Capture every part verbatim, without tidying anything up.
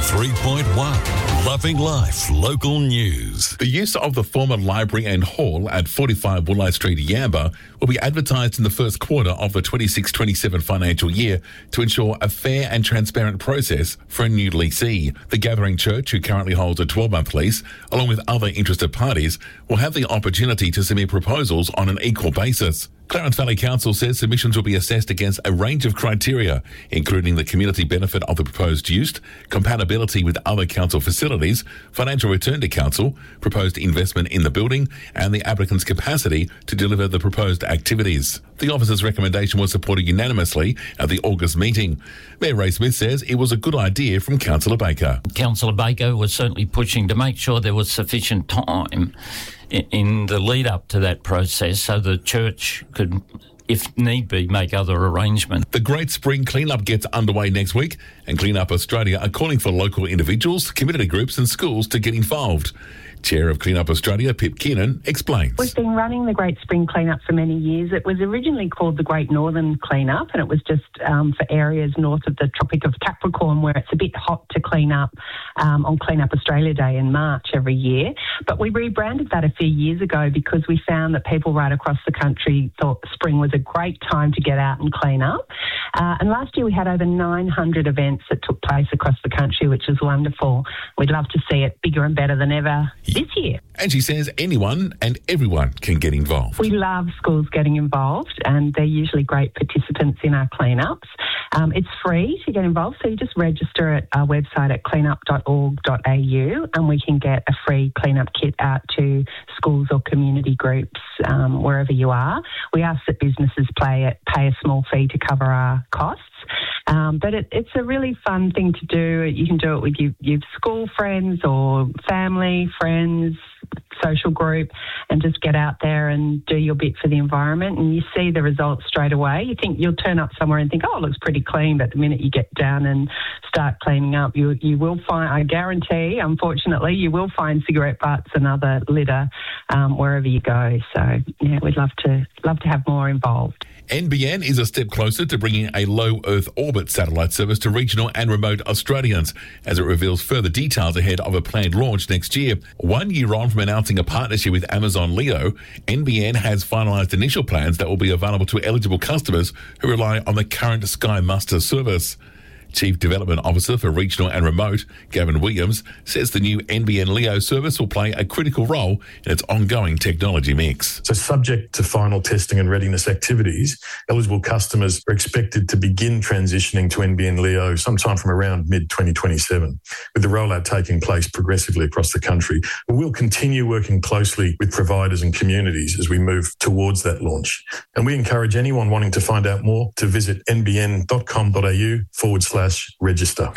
ninety-three point one. Loving Life Local News. The use of the former library and hall at forty-five Woolite Street, Yamba, will be advertised in the first quarter of the twenty-six twenty-seven financial year to ensure a fair and transparent process for a new leasee. The Gathering Church, who currently holds a twelve-month lease, along with other interested parties, will have the opportunity to submit proposals on an equal basis. Clarence Valley Council says submissions will be assessed against a range of criteria, including the community benefit of the proposed use, compatibility with other council facilities, financial return to council, proposed investment in the building, and the applicant's capacity to deliver the proposed activities. The officer's recommendation was supported unanimously at the August meeting. Mayor Ray Smith says it was a good idea from Councillor Baker. Councillor Baker was certainly pushing to make sure there was sufficient time in the lead up to that process so the church could, if need be, make other arrangements. The Great Spring Cleanup gets underway next week, and Clean Up Australia are calling for local individuals, community groups and schools to get involved. Chair of Clean Up Australia, Pip Keenan, explains. We've been running the Great Spring Cleanup for many years. It was originally called the Great Northern Cleanup, and it was just um, for areas north of the Tropic of Capricorn where it's a bit hot to clean up um, on Clean Up Australia Day in March every year. But we rebranded that a few years ago because we found that people right across the country thought spring was a great time to get out and clean up. Uh, and last year we had over nine hundred events that took place across the country, which is wonderful. We'd love to see it bigger and better than ever this year. And she says anyone and everyone can get involved. We love schools getting involved, and they're usually great participants in our cleanups. Um, it's free to get involved, so you just register at our website at cleanup dot org dot a u, and we can get a free cleanup kit out to schools or community groups um, wherever you are. We ask that businesses pay a, pay a small fee to cover our costs. Um, but it, it's a really fun thing to do. You can do it with your, your school friends or family, friends, social group, and just get out there and do your bit for the environment. And you see the results straight away. You think you'll turn up somewhere and think, oh, it looks pretty clean. But the minute you get down and start cleaning up, you you will find, I guarantee, unfortunately, you will find cigarette butts and other litter um, wherever you go. So, yeah, we'd love to love to have more involved. N B N is a step closer to bringing a low Earth orbit satellite service to regional and remote Australians as it reveals further details ahead of a planned launch next year. One year on from announcing a partnership with Amazon Leo, N B N has finalised initial plans that will be available to eligible customers who rely on the current Sky Muster service. Chief Development Officer for Regional and Remote, Gavin Williams, says the new N B N Leo service will play a critical role in its ongoing technology mix. So subject to final testing and readiness activities, eligible customers are expected to begin transitioning to N B N Leo sometime from around mid twenty twenty-seven, with the rollout taking place progressively across the country. But we'll continue working closely with providers and communities as we move towards that launch. And we encourage anyone wanting to find out more to visit n b n dot com dot a u forward slash register.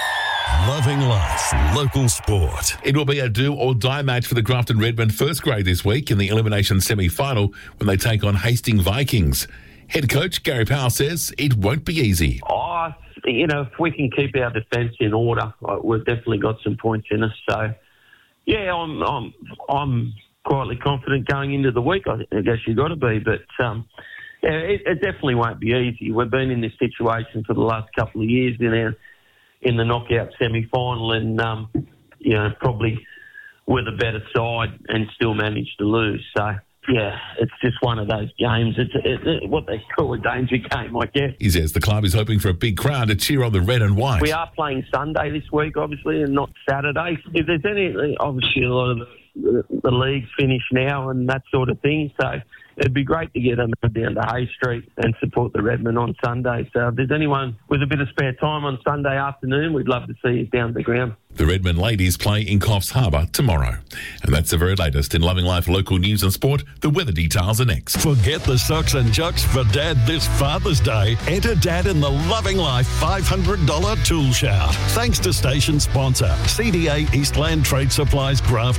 Loving Life Local Sport. It will be a do or die match for the Grafton Redmen first grade this week in the elimination semi-final when they take on Hastings Vikings. Head coach Gary Powell says it won't be easy. Oh, you know, if we can keep our defence in order, we've definitely got some points in us. So, yeah, I'm I'm I'm quietly confident going into the week. I guess you've got to be, but um, yeah, it, it definitely won't be easy. We've been in this situation for the last couple of years in our in the knockout semi-final, and um, you know, probably we're the better side and still managed to lose. So, yeah, it's just one of those games. It's it, it, what they call a danger game, I guess. He says the club is hoping for a big crowd to cheer on the red and white. We are playing Sunday this week, obviously, and not Saturday. If there's any, obviously, a lot of the, the leagues finish now and that sort of thing. So it'd be great to get them down to Hay Street and support the Redmen on Sunday. So if there's anyone with a bit of spare time on Sunday afternoon, we'd love to see you down the ground. The Redmen ladies play in Coffs Harbour tomorrow. And that's the very latest in Loving Life local news and sport. The weather details are next. Forget the socks and jocks for Dad this Father's Day. Enter Dad in the Loving Life five hundred dollars tool shout. Thanks to station sponsor, C D A Eastland Trade Supplies Grafton.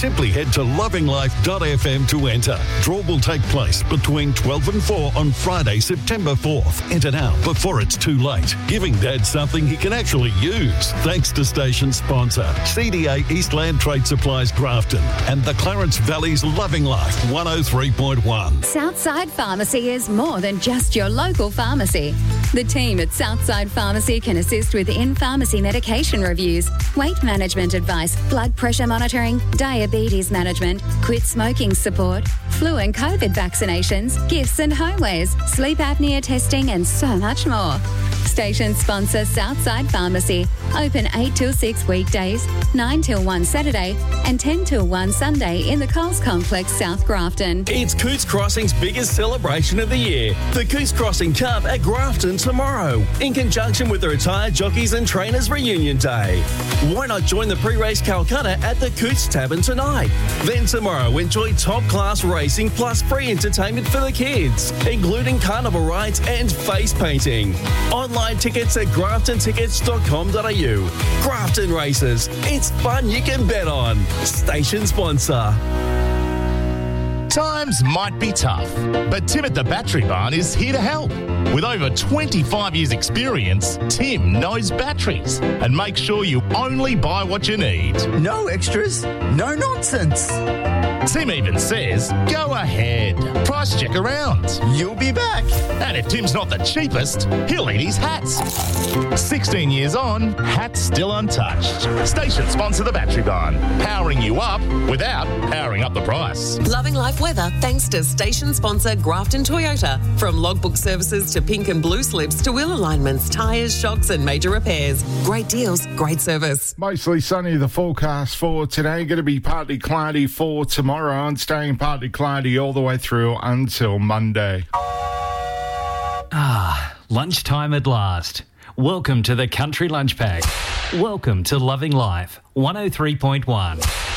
Simply head to loving life dot f m to enter. Draw will take place between twelve and four on Friday, September fourth. Enter now before it's too late. Giving Dad something he can actually use. Thanks to station sponsor C D A Eastland Trade Supplies Grafton and the Clarence Valley's Loving Life one oh three point one. Southside Pharmacy is more than just your local pharmacy. The team at Southside Pharmacy can assist with in-pharmacy medication reviews, weight management advice, blood pressure monitoring, diabetes management, quit smoking support, flu and COVID vaccinations, gifts and homewares, sleep apnea testing and so much more. Station sponsor Southside Pharmacy. Open eight till six weekdays, nine till one Saturday and ten till one Sunday in the Coles Complex, South Grafton. It's Cootes Crossing's biggest celebration of the year. The Cootes Crossing Cup at Grafton tomorrow, in conjunction with the Retired Jockeys and Trainers Reunion Day. Why not join the pre-race Calcutta at the Cootes Tavern tonight? Then tomorrow, enjoy top-class racing plus free entertainment for the kids, including carnival rides and face painting. Online tickets at grafton tickets dot com dot a u. Grafton Races. It's fun you can bet on. Station sponsor. Times might be tough, but Tim at the Battery Barn is here to help. With over twenty-five years experience, Tim knows batteries and makes sure you only buy what you need. No extras, no nonsense. Tim even says, go ahead, price check around. You'll be back. And if Tim's not the cheapest, he'll eat his hats. sixteen years on, hats still untouched. Station sponsor the Battery Barn, powering you up without powering up the price. Loving life weather thanks to station sponsor Grafton Toyota. From logbook services to pink and blue slips to wheel alignments, tyres, shocks and major repairs. Great deals, great service. Mostly sunny, the forecast for today. Going to be partly cloudy for tomorrow and staying partly cloudy all the way through until Monday. Ah, lunchtime at last. Welcome to the Country Lunch Pack. Welcome to Loving Life one oh three point one.